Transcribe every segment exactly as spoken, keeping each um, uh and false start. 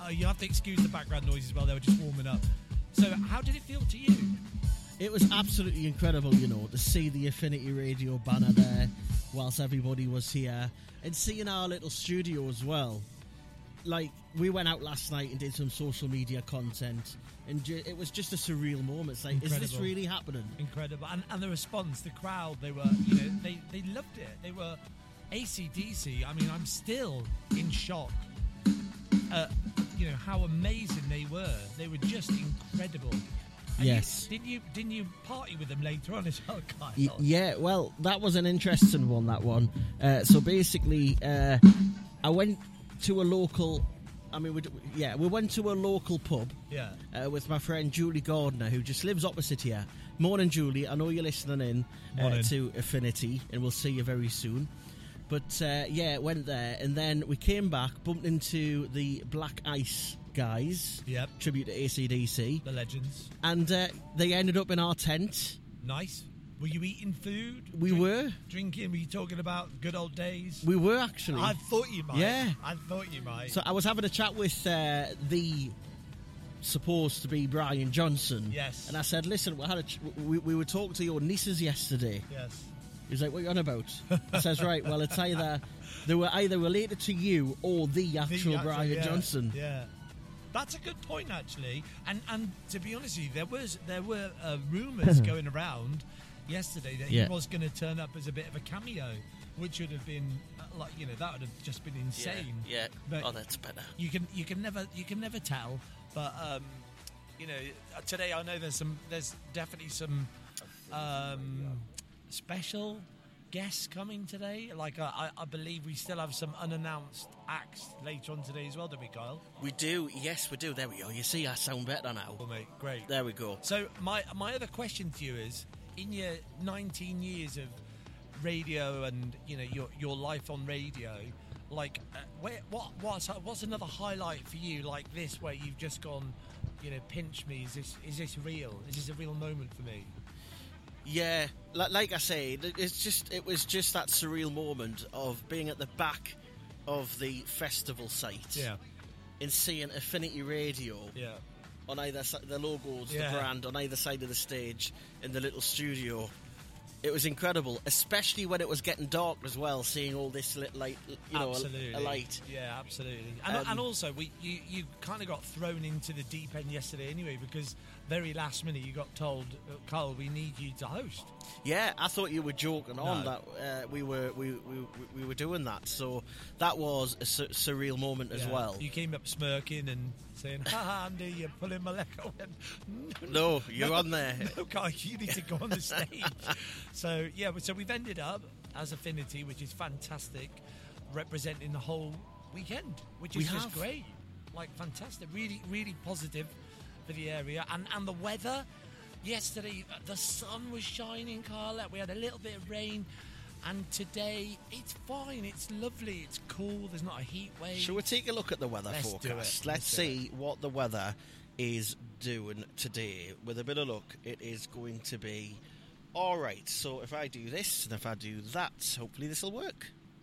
you have to excuse the background noise as well. They were just warming up. So, how did it feel to you? It was absolutely incredible, you know, to see the Affinity Radio banner there whilst everybody was here, and seeing our little studio as well. Like, we went out last night and did some social media content, and ju- it was just a surreal moment. It's like, incredible. Is this really happening? Incredible. And, and the response, the crowd, they were, you know, they, they loved it. They were A C D C. I mean, I'm still in shock at, you know, how amazing they were. They were just incredible. And yes. You, didn't you didn't you party with them later on as well, Kyle? Y- yeah, well, that was an interesting one, that one. Uh, so basically, uh, I went to a local... I mean, we d- yeah, we went to a local pub yeah. uh, with my friend Julie Gardner, who just lives opposite here. Morning, Julie. I know you're listening in uh, to Affinity, and we'll see you very soon. But, uh, yeah, went there, and then we came back, bumped into the Black Ice guys. Yep. Tribute to A C D C. The legends. And uh, they ended up in our tent. Nice. Were you eating food? We Drink, were. Drinking? Were you talking about good old days? We were, actually. I thought you might. Yeah. I thought you might. So I was having a chat with uh, the supposed to be Brian Johnson. Yes. And I said, listen, we, had a ch- we, we were talking to your nieces yesterday. Yes. He was like, what are you on about? I says, right, well, it's either... They were either related to you or the actual, the actual Brian yeah, Johnson. Yeah. That's a good point, actually. And and to be honest with you, there was there were uh, rumours going around yesterday that yeah. he was going to turn up as a bit of a cameo, which would have been uh, like you know that would have just been insane. Yeah. yeah. But oh, that's better. You can you can never you can never tell. But um, you know, today I know there's some there's definitely some um, special guests coming today. Like uh, I, I believe we still have some unannounced acts later on today as well, don't we, Kyle? We do, yes we do. There we go. You see, I sound better now. Well, mate, great. There we go. So my my other question to you is, in your nineteen years of radio and you know your your life on radio, like uh, where, what what's what's another highlight for you like this where you've just gone, you know, pinch me? Is this is this real? Is this a real moment for me? Yeah, like, like I say, it's just it was just that surreal moment of being at the back of the festival site, yeah, and seeing Affinity Radio, yeah, on either side, the logos, yeah. the brand on either side of the stage in the little studio. It was incredible, especially when it was getting dark as well. Seeing all this lit light, you know, absolutely. a, a light. Yeah, absolutely. And, um, and also, we you, you kind of got thrown into the deep end yesterday anyway, because very last minute you got told, Carl, we need you to host. Yeah, I thought you were joking no. on that uh, we were we, we we were doing that. So that was a sur- surreal moment as yeah. well. You came up smirking and saying, "Ha, Andy, you're pulling my leg." I went, no, no, you're no, on there. No, Carl, you need to go on the stage. So yeah, so we've ended up as Affinity, which is fantastic, representing the whole weekend, which is we just have. great. Like fantastic, really, really positive for the area, and and the weather. Yesterday, the sun was shining, Carla. We had a little bit of rain. And today, it's fine. It's lovely. It's cool. There's not a heat wave. Shall we take a look at the weather Let's forecast? Do it. Let's, Let's see it. what the weather is doing today. With a bit of luck, it is going to be all right. So if I do this and if I do that, hopefully this will work.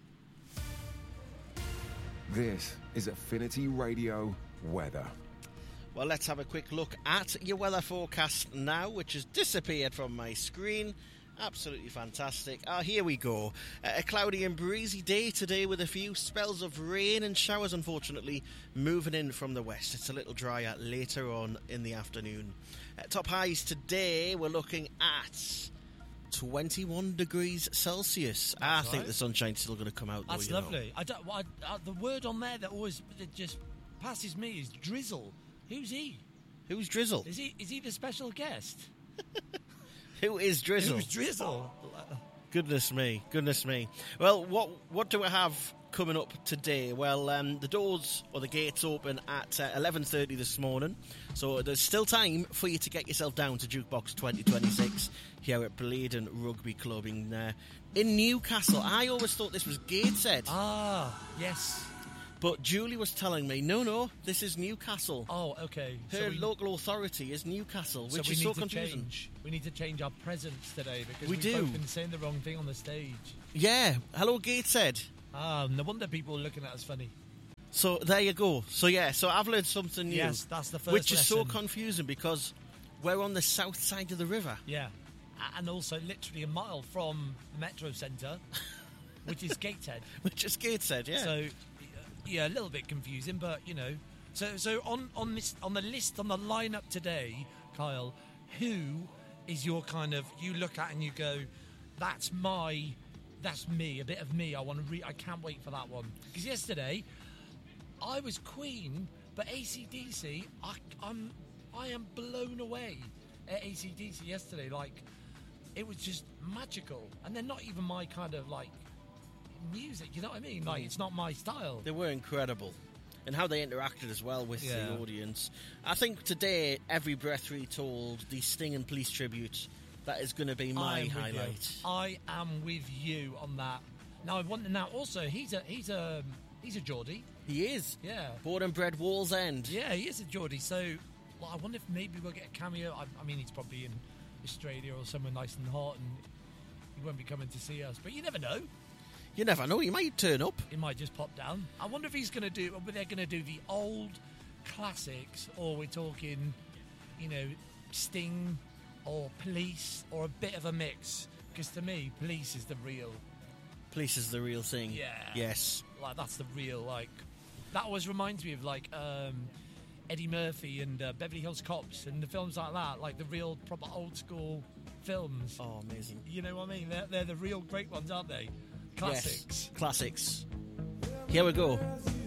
This is Affinity Radio weather. Well, let's have a quick look at your weather forecast now, which has disappeared from my screen. Absolutely fantastic. Ah, here we go. Uh, a cloudy and breezy day today with a few spells of rain and showers, unfortunately, moving in from the west. It's a little drier later on in the afternoon. Uh, top highs today, we're looking at twenty-one degrees Celsius. That's I right. think the sunshine's still going to come out, though. That's you lovely. know. I don't, I, I, the word on there that always that just passes me is drizzle. Who's he? Who's Drizzle? Is he is he the special guest? Who is Drizzle? Who's Drizzle? Goodness me, goodness me. Well, what what do we have coming up today? Well, um, the doors or the gates open at uh, eleven thirty this morning, so there's still time for you to get yourself down to Jukebox twenty twenty-six here at Bladen Rugby Club in uh, in Newcastle. I always thought this was Gateshead. Ah, yes. But Julie was telling me, no, no, this is Newcastle. Oh, okay. Her so we, local authority is Newcastle, which so is we so need to confusing. Change, we need to change our presence today because We we've do. both been saying the wrong thing on the stage. Yeah, hello Gateshead. Ah, no wonder people are looking at us funny. So there you go. So yeah, so I've learned something new. Yes, that's the first Which is so lesson. confusing because we're on the south side of the river. Yeah. A- And also literally a mile from the Metro Centre, which is Gateshead. Which is Gateshead, yeah. So, yeah, a little bit confusing, but, you know. So so on, on this on the list, on the lineup today, Kyle, who is your kind of, you look at and you go, that's my, that's me, a bit of me. I want to re- I can't wait for that one. Because yesterday, I was Queen, but A C D C, I, I'm, I am blown away at A C D C yesterday. Like, it was just magical. And they're not even my kind of, like, music, you know what I mean? Like, it's not my style. They were incredible. And how they interacted as well with Yeah. the audience. I think today, Every Breath Retold, the Sting and Police tribute, that is going to be my I am with highlight. you. I am with you on that. Now I want now also he's a he's a he's a Geordie. He is. Yeah. Born and bred Wall's End. Yeah, he is a Geordie. So well, I wonder if maybe we'll get a cameo. I, I mean, he's probably in Australia or somewhere nice and hot, and he won't be coming to see us. But you never know. You never know, he might turn up. He might just pop down. I wonder if he's going to do. Whether they're going to do the old classics, or we're talking, you know, Sting or Police, or a bit of a mix. Because to me, Police is the real. Police is the real thing. Yeah. Yes. Like, that's the real, like... That always reminds me of, like, um, Eddie Murphy and uh, Beverly Hills Cops and the films like that. Like, the real, proper old-school films. Oh, amazing. You know what I mean? They're, they're the real great ones, aren't they? Classics. Yes. Classics. Here we go.